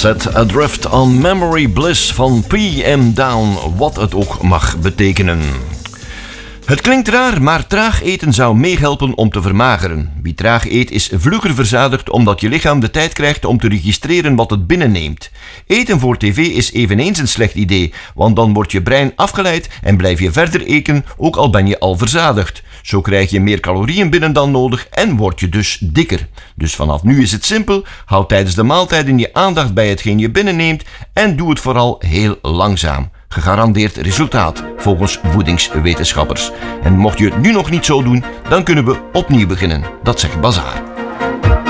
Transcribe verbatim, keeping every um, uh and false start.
Set Adrift on Memory Bliss van P M Down, wat het ook mag betekenen. Het klinkt raar, maar traag eten zou meehelpen om te vermageren. Wie traag eet is vlugger verzadigd omdat je lichaam de tijd krijgt om te registreren wat het binnenneemt. Eten voor tv is eveneens een slecht idee, want dan wordt je brein afgeleid en blijf je verder eten, ook al ben je al verzadigd. Zo krijg je meer calorieën binnen dan nodig en word je dus dikker. Dus vanaf nu is het simpel, houd tijdens de maaltijden je aandacht bij hetgeen je binnenneemt en doe het vooral heel langzaam. Gegarandeerd resultaat, volgens voedingswetenschappers. En mocht je het nu nog niet zo doen, dan kunnen we opnieuw beginnen. Dat zegt Bazaar.